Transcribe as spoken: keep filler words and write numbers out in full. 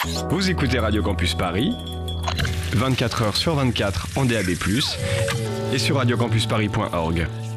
Vous écoutez Radio Campus Paris, vingt-quatre heures sur vingt-quatre en D A B plus, et sur radiocampusparis point org.